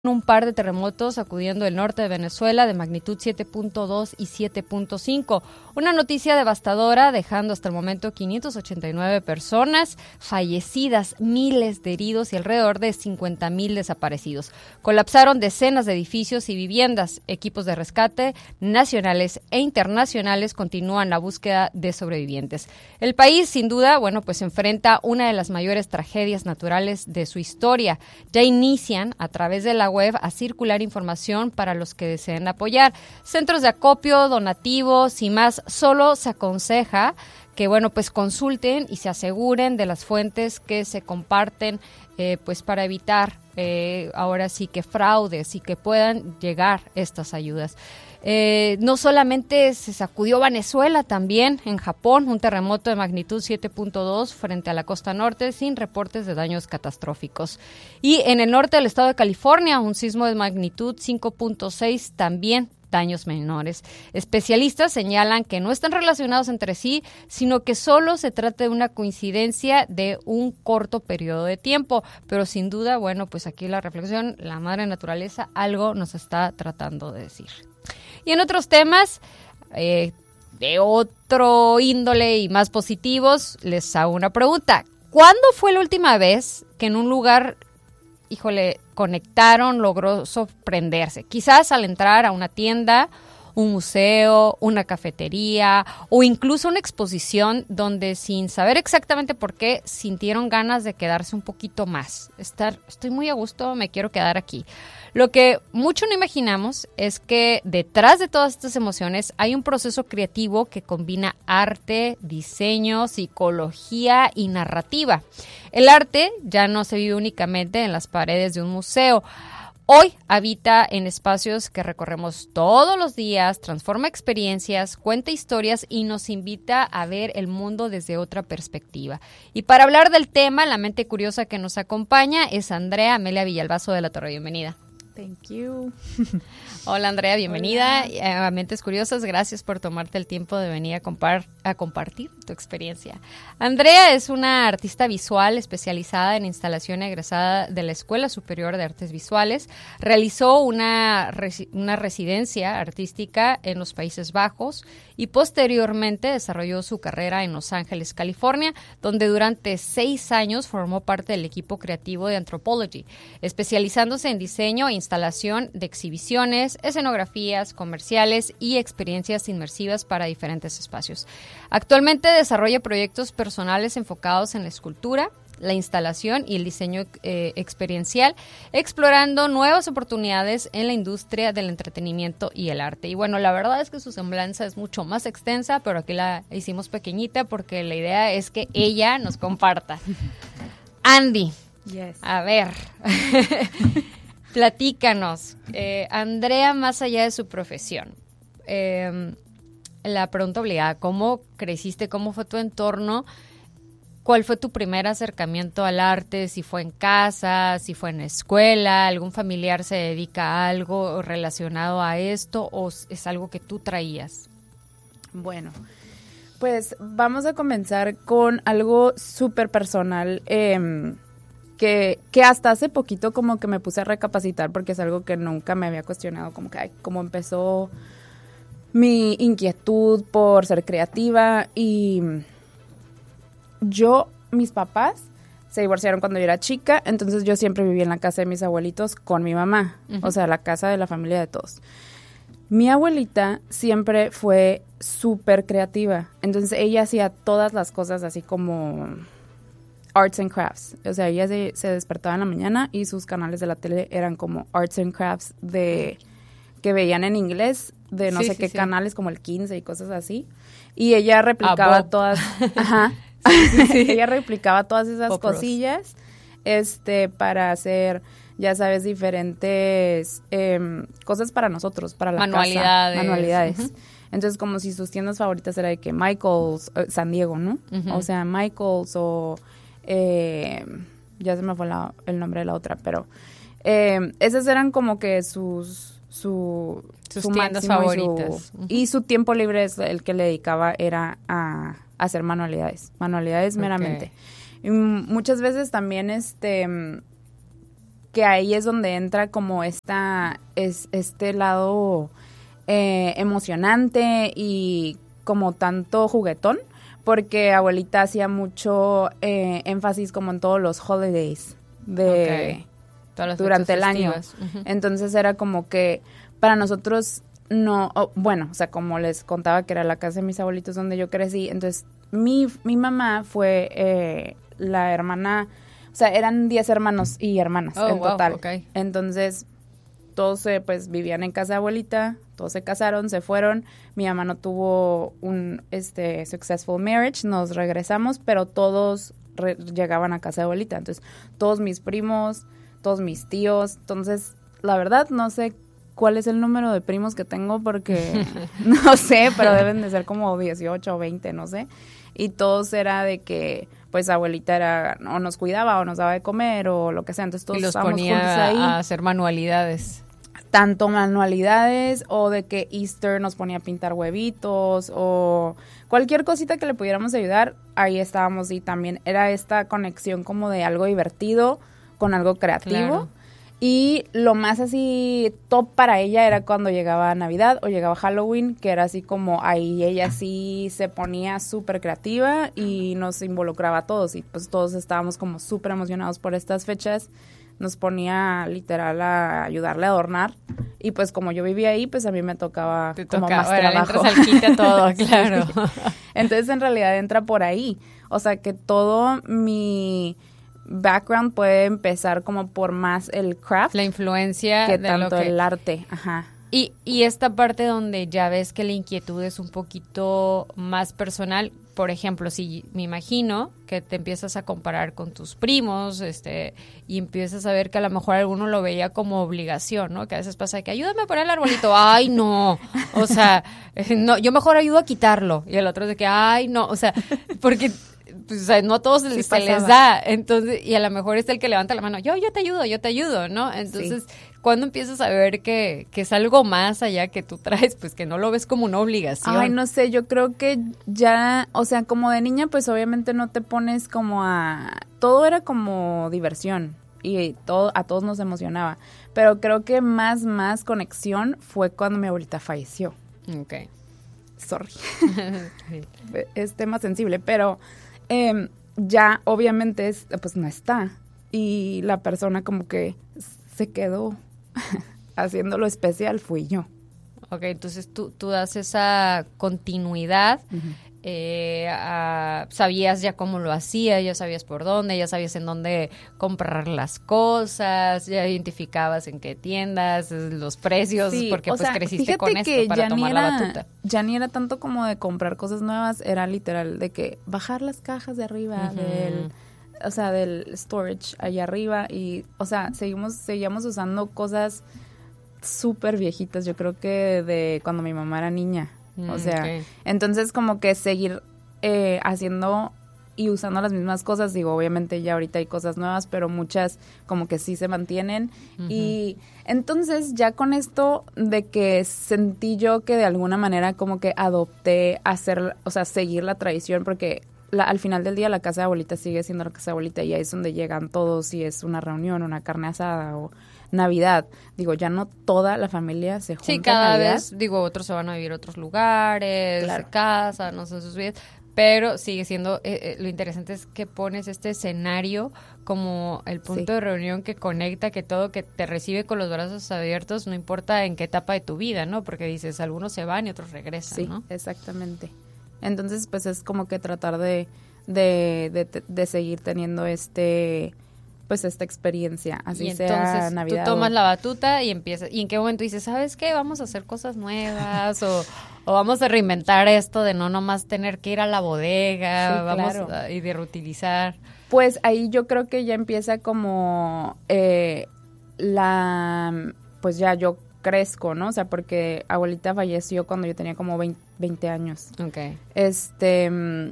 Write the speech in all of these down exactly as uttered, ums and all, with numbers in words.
un par de terremotos sacudiendo el norte de Venezuela de magnitud siete punto dos y siete punto cinco. Una noticia devastadora, dejando hasta el momento quinientas ochenta y nueve personas fallecidas, miles de heridos y alrededor de cincuenta mil desaparecidos. Colapsaron decenas de edificios y viviendas. Equipos de rescate nacionales e internacionales continúan la búsqueda de sobrevivientes. El país, sin duda, bueno, pues enfrenta una de las mayores tragedias naturales de su historia. Ya inician a través de la web a circular información para los que deseen apoyar. Centros de acopio, donativos y más, solo se aconseja que, bueno, pues consulten y se aseguren de las fuentes que se comparten, eh, pues para evitar eh, ahora sí que fraudes y que puedan llegar estas ayudas. Eh, no solamente se sacudió Venezuela, también en Japón, un terremoto de magnitud siete punto dos frente a la costa norte sin reportes de daños catastróficos. Y en el norte del estado de California, un sismo de magnitud cinco punto seis, también daños menores. Especialistas señalan que no están relacionados entre sí, sino que solo se trata de una coincidencia de un corto periodo de tiempo. Pero sin duda, bueno, pues aquí la reflexión, la madre naturaleza algo nos está tratando de decir. Y en otros temas eh, de otro índole y más positivos, les hago una pregunta. ¿Cuándo fue la última vez que en un lugar, híjole, conectaron, logró sorprenderse? Quizás al entrar a una tienda, un museo, una cafetería o incluso una exposición donde sin saber exactamente por qué sintieron ganas de quedarse un poquito más. Estar, estoy muy a gusto, me quiero quedar aquí. Lo que mucho no imaginamos es que detrás de todas estas emociones hay un proceso creativo que combina arte, diseño, psicología y narrativa. El arte ya no se vive únicamente en las paredes de un museo. Hoy habita en espacios que recorremos todos los días, transforma experiencias, cuenta historias y nos invita a ver el mundo desde otra perspectiva. Y para hablar del tema, la mente curiosa que nos acompaña es Andrea Amelia Villalbazo de La Torre. Bienvenida. Thank you. Hola Andrea, bienvenida Hola. a Mentes Curiosas. Gracias por tomarte el tiempo de venir a, compar- a compartir tu experiencia. Andrea es una artista visual especializada en instalación egresada de la Escuela Superior de Artes Visuales. Realizó una, resi- una residencia artística en los Países Bajos y posteriormente desarrolló su carrera en Los Ángeles, California, donde durante seis años formó parte del equipo creativo de Anthropology, especializándose en diseño e instalación de exhibiciones, escenografías, comerciales y experiencias inmersivas para diferentes espacios. Actualmente desarrolla proyectos personales enfocados en la escultura, la instalación y el diseño eh, experiencial, explorando nuevas oportunidades en la industria del entretenimiento y el arte. Y bueno, la verdad es que su semblanza es mucho más extensa, pero aquí la hicimos pequeñita porque la idea es que ella nos comparta. Andy, Yes. a ver, platícanos. Eh, Andrea, más allá de su profesión, eh, la pregunta obligada, ¿cómo creciste? ¿Cómo fue tu entorno? ¿Cuál fue tu primer acercamiento al arte? Si fue en casa, si fue en la escuela, algún familiar se dedica a algo relacionado a esto o es algo que tú traías. Bueno, pues vamos a comenzar con algo súper personal eh, que, que hasta hace poquito como que me puse a recapacitar porque es algo que nunca me había cuestionado, como que ay, cómo empezó mi inquietud por ser creativa. Y yo, mis papás se divorciaron cuando yo era chica, entonces yo siempre viví en la casa de mis abuelitos con mi mamá, uh-huh. O sea, la casa de la familia de todos. Mi abuelita siempre fue súper creativa, entonces ella hacía todas las cosas así como arts and crafts, o sea, ella se, se despertaba en la mañana y sus canales de la tele eran como arts and crafts de que veían en inglés, de no sí, sé sí, qué sí. canales, como el quince y cosas así, y ella replicaba todas, ajá, sí, sí, sí. ella replicaba todas esas Pop cosillas, este, para hacer, ya sabes, diferentes eh, cosas para nosotros, para la manualidades. casa, manualidades. Uh-huh. Entonces, como si sus tiendas favoritas era de que Michael's, eh, San Diego, ¿no? Uh-huh. O sea, Michael's o, eh, ya se me fue la, el nombre de la otra, pero eh, esas eran como que sus, su, sus su tiendas favoritas. Y su, uh-huh. y su tiempo libre es el que le dedicaba era a, a hacer manualidades, manualidades meramente. Okay. Y muchas veces también, este... que ahí es donde entra como esta, es, este lado eh, emocionante y como tanto juguetón, porque abuelita hacía mucho eh, énfasis como en todos los holidays de Okay. Todas las durante el fechas año. festivas. Ujú. Entonces era como que para nosotros no, oh, bueno, o sea, como les contaba que era la casa de mis abuelitos donde yo crecí, entonces mi, mi mamá fue eh, la hermana, o sea, eran diez hermanos y hermanas Oh, en wow, total. okay. Entonces todos eh, pues vivían en casa de abuelita, todos se casaron, se fueron. Mi mamá no tuvo un este successful marriage, nos regresamos, pero todos re- llegaban a casa de abuelita. Entonces, todos mis primos, todos mis tíos. Entonces, la verdad, no sé cuál es el número de primos que tengo porque no sé, pero deben de ser como dieciocho o veinte, no sé. Y todos era de que pues abuelita era o nos cuidaba o nos daba de comer o lo que sea, entonces todos Y los estábamos ponía juntos ahí. a hacer manualidades. Tanto manualidades o de que Easter nos ponía a pintar huevitos o cualquier cosita que le pudiéramos ayudar, ahí estábamos y también era esta conexión como de algo divertido con algo creativo. Claro. Y lo más así top para ella era cuando llegaba Navidad o llegaba Halloween, que era así como ahí ella sí se ponía súper creativa y nos involucraba a todos y pues todos estábamos como súper emocionados por estas fechas. Nos ponía literal a ayudarle a adornar y pues como yo vivía ahí, pues a mí me tocaba Te como toca, más ahora le trabajo. entras al quite a todo, claro. Sí. Entonces en realidad entra por ahí, o sea que todo mi background puede empezar como por más el craft La influencia que de tanto lo que... el arte, ajá. Y, y esta parte donde ya ves que la inquietud es un poquito más personal, por ejemplo, si me imagino que te empiezas a comparar con tus primos, este, y empiezas a ver que a lo mejor alguno lo veía como obligación, ¿no? Que a veces pasa que ayúdame a poner el arbolito, ay no, o sea, eh, no, yo mejor ayudo a quitarlo, y el otro es de que, ay no, o sea, porque pues, o sea, no a todos Sí se, se les da, entonces, y a lo mejor es el que levanta la mano, yo, yo te ayudo, yo te ayudo, ¿no? Entonces, sí. Cuando empiezas a ver que, que es algo más allá que tú traes, pues que no lo ves como una obligación. Ay, no sé, yo creo que ya, o sea, como de niña, pues obviamente no te pones como a... Todo era como diversión y todo a todos nos emocionaba, pero creo que más, más conexión fue cuando mi abuelita falleció. Ok. Sorry. Es tema sensible, pero eh, ya obviamente es, pues no está y la persona como que se quedó haciéndolo especial fui yo. Ok, entonces tú, tú das esa continuidad, Uh-huh. eh, a, sabías ya cómo lo hacía, ya sabías por dónde, ya sabías en dónde comprar las cosas, ya identificabas en qué tiendas, los precios, Sí, porque o pues sea, creciste con esto que para ya tomar ni la era, batuta. Ya ni era tanto como de comprar cosas nuevas, era literal de que bajar las cajas de arriba, Uh-huh. del... o sea, del storage allá arriba y, o sea, seguimos, seguíamos usando cosas súper viejitas, yo creo que de cuando mi mamá era niña, mm, o sea, okay. Entonces como que seguir eh, haciendo y usando las mismas cosas, digo, obviamente ya ahorita hay cosas nuevas, pero muchas como que sí se mantienen uh-huh. Y entonces ya con esto de que sentí yo que de alguna manera como que adopté hacer, o sea, seguir la tradición porque... La, al final del día la casa de abuelita sigue siendo la casa de abuelita y ahí es donde llegan todos si es una reunión, una carne asada o Navidad. Digo, ya no toda la familia se junta. Sí, cada en vez, digo, otros se van a vivir a otros lugares, claro. Se casan, no sé, sus vidas, pero sigue siendo, eh, eh, lo interesante es que pones este escenario como el punto sí. de reunión que conecta, que todo, que te recibe con los brazos abiertos, no importa en qué etapa de tu vida, ¿no? Porque dices, algunos se van y otros regresan, sí, ¿no? Sí, exactamente. Entonces, pues es como que tratar de, de, de, de seguir teniendo este, pues esta experiencia, así y sea entonces, Navidad. Tú tomas o... la batuta y empiezas, y en qué momento dices, ¿sabes qué? Vamos a hacer cosas nuevas o, o vamos a reinventar esto de no nomás tener que ir a la bodega, sí, vamos claro. a, y de reutilizar. Pues ahí yo creo que ya empieza como eh, la, pues ya yo crezco, ¿no? O sea, porque abuelita falleció cuando yo tenía como veinte años. Okay. Este,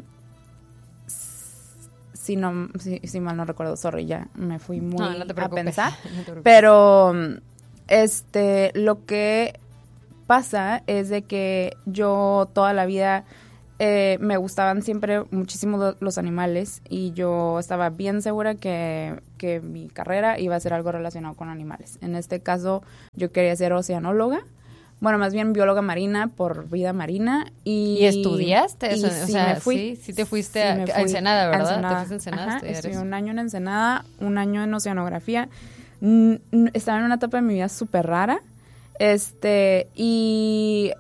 si no, si, si mal no recuerdo, sorry, ya me fui muy no, no te a pensar. No pero, este, lo que pasa es de que yo toda la vida eh, me gustaban siempre muchísimo do- los animales y yo estaba bien segura que, que mi carrera iba a ser algo relacionado con animales. En este caso, yo quería ser oceanóloga. Bueno, más bien bióloga marina por vida marina. ¿Y, ¿Y estudiaste eso? Y o sí, sea, me fui. sí, sí te fuiste Sí, a, me a fui Ensenada, a ¿verdad? Ensenada. Te fuiste a Ensenada Ajá, a estudiar estudié eso. un año en Ensenada, un año en oceanografía. N- n- estaba en una etapa de mi vida súper rara. Este, y...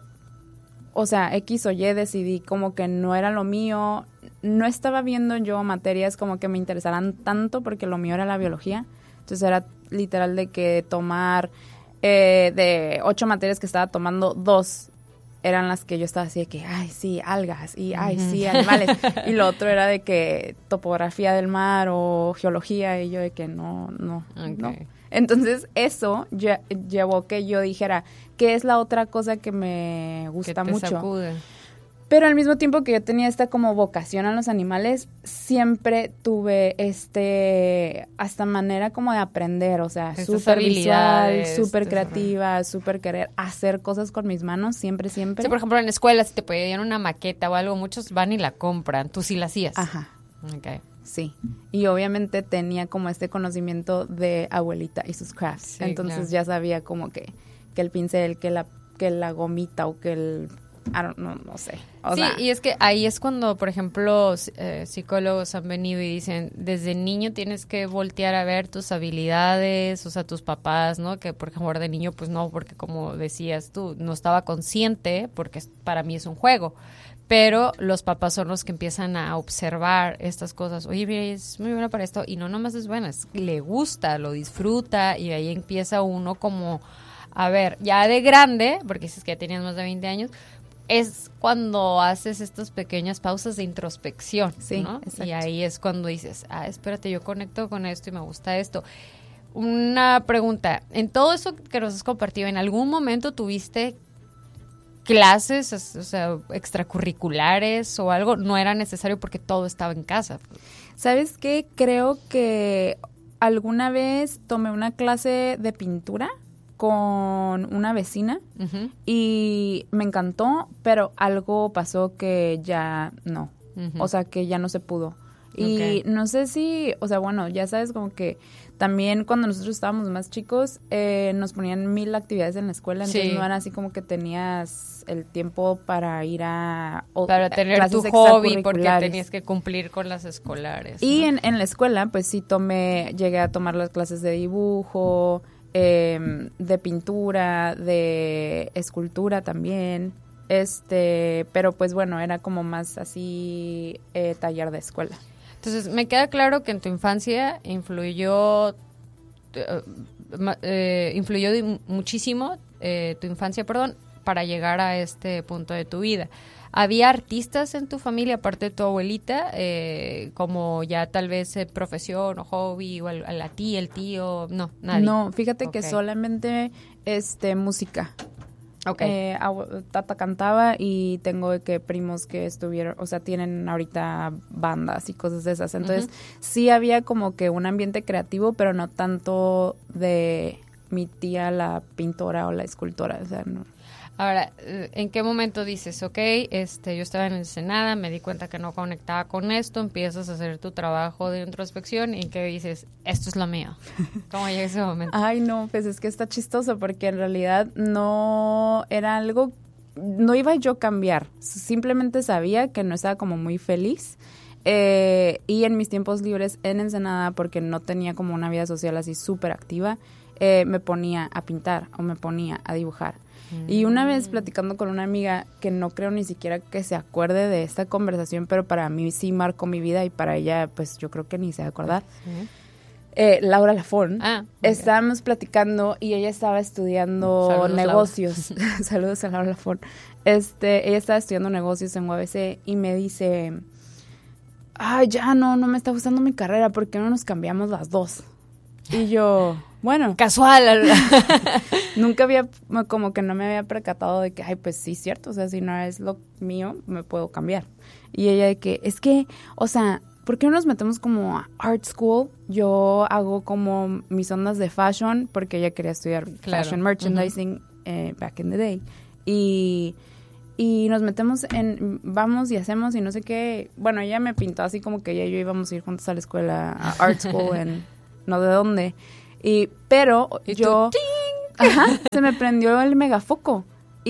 O sea, X o Y decidí como que no era lo mío. No estaba viendo yo materias como que me interesaran tanto porque lo mío era la biología. Entonces era literal de que tomar eh, de ocho materias que estaba tomando, dos eran las que yo estaba así de que, ay, sí, algas y, ay, Ujú. sí, animales. Y lo otro era de que topografía del mar o geología y yo de que no, no, Ok. no. Entonces eso lle- llevó que yo dijera, ¿qué es la otra cosa que me Que gusta te mucho? sacude. Pero al mismo tiempo que yo tenía esta como vocación a los animales, siempre tuve este, hasta manera como de aprender, o sea, Estas súper visual, habilidades, súper desarrollo. creativa, súper querer hacer cosas con mis manos, siempre, siempre. Sí, por ejemplo, en la escuela, si te pedían una maqueta o algo, muchos van y la compran. Tú sí la hacías. Ajá, Ok. sí. Y obviamente tenía como este conocimiento de abuelita y sus crafts. Sí, Entonces claro. ya sabía como que, que el pincel, que la, que la gomita o que el... I don't know, no sé. O Sí, sea, y es que ahí es cuando, por ejemplo, s- eh, psicólogos han venido y dicen, desde niño tienes que voltear a ver tus habilidades, o sea, tus papás, ¿no? Que, por ejemplo, de niño, pues no, porque como decías tú, no estaba consciente, porque es- para mí es un juego. Pero los papás son los que empiezan a observar estas cosas. Oye, mira, es muy buena para esto. Y no nomás es buena, es que le gusta, lo disfruta. Y ahí empieza uno como, a ver, ya de grande, porque dices que ya tenías más de veinte años, es cuando haces estas pequeñas pausas de introspección, Sí, ¿no? exacto. Y ahí es cuando dices, ah, espérate, yo conecto con esto y me gusta esto. Una pregunta, en todo eso que nos has compartido, ¿en algún momento tuviste clases, es- o sea, extracurriculares o algo? No era necesario porque todo estaba en casa. ¿sabes qué? Creo que alguna vez tomé una clase de pintura con una vecina Ujú, y me encantó, pero algo pasó que ya no. ujú. O sea, que ya no se pudo. Y Ok. no sé si, o sea, bueno, ya sabes, como que también cuando nosotros estábamos más chicos, eh, nos ponían mil actividades en la escuela, entonces Sí. no era así como que tenías el tiempo para ir a... o- Para tener clases tu hobby porque extracurriculares. tenías que cumplir con las escolares. Y ¿no? en, en la escuela, pues sí tomé, llegué a tomar las clases de dibujo, eh, de pintura, de escultura también. Este, pero pues bueno, era como más así eh, taller de escuela. Entonces, me queda claro que en tu infancia influyó, eh, ma- eh, influyó di- muchísimo eh, tu infancia, perdón, para llegar a este punto de tu vida. ¿Había artistas en tu familia, aparte de tu abuelita, eh, como ya tal vez eh, profesión o hobby, o el- a la tía, el tío? No, nadie. No, fíjate que Ok. solamente este música. Ok. Eh, abue- Tata cantaba y tengo de que primos que estuvieron, o sea, tienen ahorita bandas y cosas de esas. Entonces, Ujú. sí había como que un ambiente creativo, pero no tanto de mi tía, la pintora o la escultora. O sea, no. Ahora, eh, ¿en qué momento dices, ok, este, yo estaba en Ensenada, me di cuenta que no conectaba con esto, empiezas a hacer tu trabajo de introspección y que dices, esto es lo mío? ¿Cómo llega ese momento? Ay, no, pues es que está chistoso porque en realidad no era algo, no iba yo a cambiar, simplemente sabía que no estaba como muy feliz. Eh, y en mis tiempos libres en Ensenada, porque no tenía como una vida social así súper activa, eh, me ponía a pintar o me ponía a dibujar. Y una vez platicando con una amiga que no creo ni siquiera que se acuerde de esta conversación, pero para mí sí marcó mi vida y para ella pues yo creo que ni se va a acordar. Sí. Eh, Laura Lafón. Ah, ok. Estábamos platicando y ella estaba estudiando Saludos, negocios. Saludos a Laura Lafón. Este, ella estaba estudiando negocios en U A B C y me dice, ay, ya no, no me está gustando mi carrera, ¿por qué no nos cambiamos las dos? Y yo, bueno, Casual. nunca había, como que no me había percatado de que, ay, pues sí, cierto, o sea, si no es lo mío, me puedo cambiar. Y ella de que, es que, o sea, ¿por qué no nos metemos como a art school? Yo hago como mis ondas de fashion, porque ella quería estudiar Claro. fashion merchandising eh, back in the day. Y, y nos metemos en, vamos y hacemos y no sé qué. Bueno, ella me pintó así como que ella y yo íbamos a ir juntos a la escuela, a art school, en no de dónde. Y, pero ¿Y yo, ajá, se me prendió el megafoco.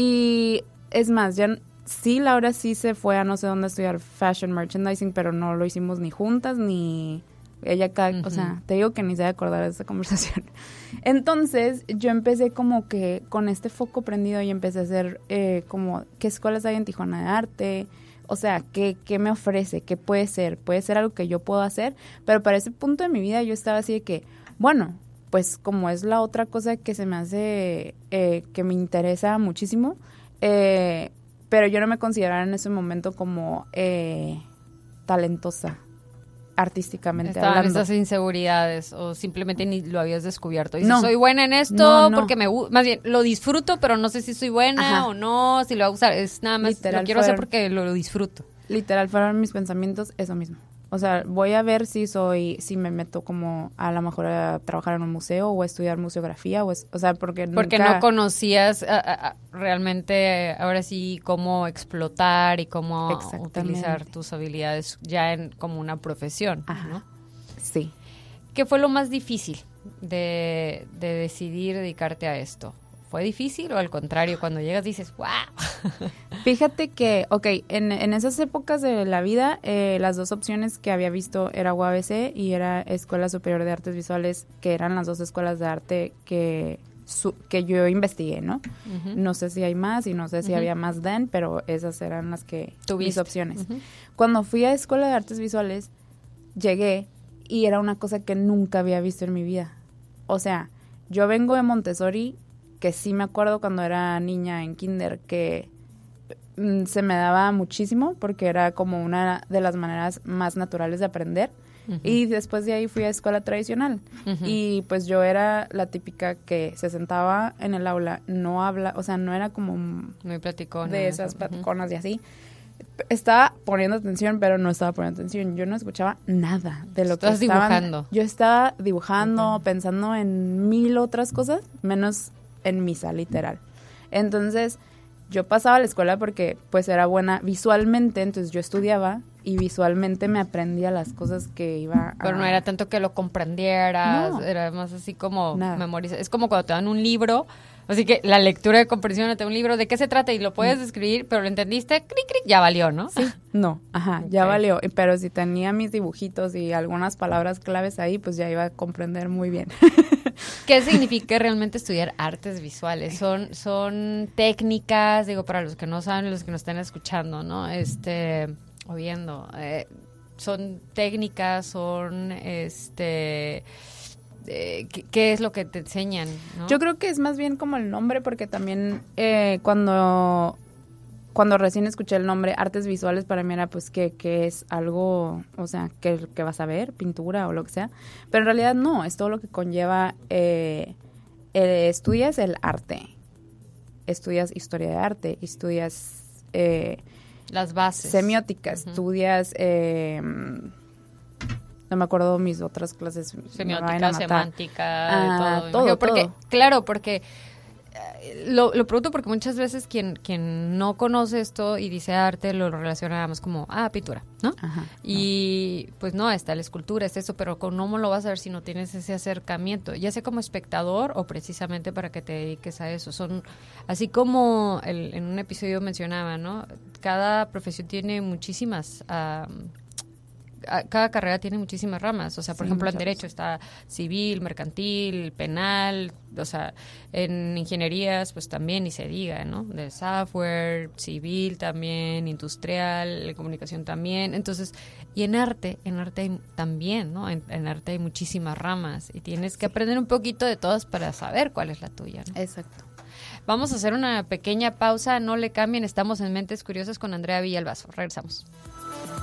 Y es más, ya sí, Laura sí se fue a no sé dónde estudiar fashion merchandising, pero no lo hicimos ni juntas, ni ella acá, uh-huh. O sea, te digo que ni se va a acordar de esta conversación. Entonces, yo empecé como que con este foco prendido y empecé a hacer eh, como, ¿qué escuelas hay en Tijuana de arte? O sea, ¿qué, ¿qué me ofrece? ¿Qué puede ser? ¿Puede ser algo que yo puedo hacer? Pero para ese punto de mi vida yo estaba así de que, bueno, pues como es la otra cosa que se me hace, eh, que me interesa muchísimo, eh, pero yo no me consideraba en ese momento como eh, talentosa, artísticamente Estaban hablando. esas inseguridades o simplemente ni lo habías descubierto. Dices, no. soy buena en esto no, no. porque me más bien lo disfruto, pero no sé si soy buena Ajá. o no, si lo voy a usar. Es nada más, Literal, lo quiero fueron, hacer porque lo, lo disfruto. Literal, fueron mis pensamientos eso mismo. O sea, voy a ver si soy, si me meto como a lo mejor a trabajar en un museo o a estudiar museografía, o, es, o sea, porque nunca... Porque no conocías a, a, realmente ahora sí cómo explotar y cómo utilizar tus habilidades ya en como una profesión, Ajá. ¿no? Sí. ¿Qué fue lo más difícil de, de decidir dedicarte a esto? ¿Fue difícil o al contrario, cuando llegas dices, wow? Fíjate que, ok, en, en esas épocas de la vida, eh, las dos opciones que había visto era U A B C y era Escuela Superior de Artes Visuales, que eran las dos escuelas de arte que, su, que yo investigué, ¿no? Uh-huh. No sé si hay más y no sé si uh-huh. había más then, pero esas eran las que, ¿Tuviste? mis opciones. Uh-huh. Cuando fui a Escuela de Artes Visuales, llegué y era una cosa que nunca había visto en mi vida. O sea, yo vengo de Montessori, que sí me acuerdo cuando era niña en kinder que mm, se me daba muchísimo porque era como una de las maneras más naturales de aprender. Uh-huh. Y después de ahí fui a escuela tradicional. Uh-huh. Y pues yo era la típica que se sentaba en el aula, no habla, o sea, no era como muy platicona. De esas platiconas uh-huh. y así. Estaba poniendo atención, pero no estaba poniendo atención. Yo no escuchaba nada de lo Estás que estaban. dibujando. Yo estaba dibujando, uh-huh. pensando en mil otras cosas, menos en misa, literal. Entonces, yo pasaba a la escuela porque, pues, era buena visualmente, entonces yo estudiaba y visualmente me aprendía las cosas que iba a... Pero no era tanto que lo comprendieras, no, era más así como memorizar. Es como cuando te dan un libro, así que la lectura de comprensión te da un libro, ¿de qué se trata? Y lo puedes mm. describir, pero lo entendiste, cric, cric, ya valió, ¿no? Sí, no, ajá, okay. ya valió. Pero si tenía mis dibujitos y algunas palabras claves ahí, pues ya iba a comprender muy bien. ¿Qué significa realmente estudiar artes visuales? Son, son técnicas, digo, para los que no saben, los que nos están escuchando, ¿no? Este, o viendo, eh, son técnicas, son, este... Eh, ¿qué, ¿qué es lo que te enseñan, ¿no? Yo creo que es más bien como el nombre, porque también eh, cuando cuando recién escuché el nombre artes visuales, para mí era pues que, que es algo, o sea, que, que vas a ver, pintura o lo que sea, pero en realidad no, es todo lo que conlleva, eh, eh, estudias el arte, estudias historia de arte, estudias eh, las bases, semióticas, uh-huh. estudias... Eh, no me acuerdo mis otras clases. Semiótica, semántica, ah, todo. todo, porque, todo. Claro, porque eh, lo, lo pregunto porque muchas veces quien quien no conoce esto y dice arte lo relaciona nada más como, ah, pintura, ¿no? Ajá, y no. Pues no, está la escultura, es eso, pero ¿cómo lo vas a ver si no tienes ese acercamiento? Ya sea como espectador o precisamente para que te dediques a eso. Son así como el, en un episodio mencionaba, ¿no? Cada profesión tiene muchísimas... Um, cada carrera tiene muchísimas ramas, o sea, por sí, ejemplo, en Derecho está civil, mercantil, penal, o sea, en ingenierías, pues también, ni se diga, ¿no? De software, civil también, industrial, comunicación también, entonces, y en arte, en arte hay también, ¿no? En, en arte hay muchísimas ramas y tienes que sí. aprender un poquito de todas para saber cuál es la tuya, ¿no? Exacto. Vamos a hacer una pequeña pausa, no le cambien, estamos en Mentes Curiosas con Andrea Villalbazo, regresamos.